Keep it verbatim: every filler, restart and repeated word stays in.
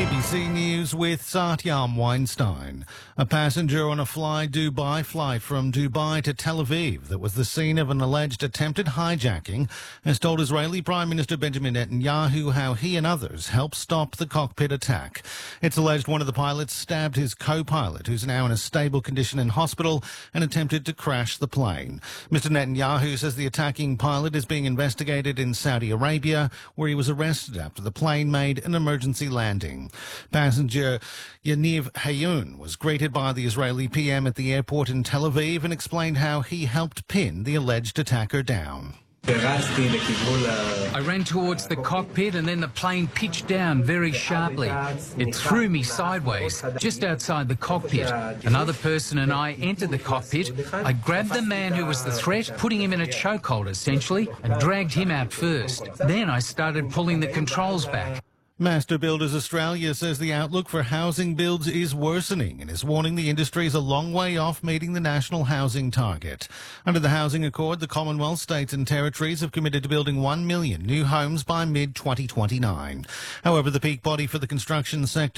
A B C News with Satyam Weinstein. A passenger on a Fly Dubai flight from Dubai to Tel Aviv that was the scene of an alleged attempted hijacking has told Israeli Prime Minister Benjamin Netanyahu how he and others helped stop the cockpit attack. It's alleged one of the pilots stabbed his co-pilot, who's now in a stable condition in hospital, and attempted to crash the plane. Mister Netanyahu says the attacking pilot is being investigated in Saudi Arabia, where he was arrested after the plane made an emergency landing. Passenger Yaniv Hayun was greeted by the Israeli P M at the airport in Tel Aviv and explained how he helped pin the alleged attacker down. I ran towards the cockpit and then the plane pitched down very sharply. It threw me sideways, just outside the cockpit. Another person and I entered the cockpit. I grabbed the man who was the threat, putting him in a chokehold essentially, and dragged him out first. Then I started pulling the controls back. Master Builders Australia says the outlook for housing builds is worsening and is warning the industry is a long way off meeting the national housing target. Under the Housing Accord, the Commonwealth, states and territories have committed to building one million new homes by mid twenty twenty-nine. However, the peak body for the construction sector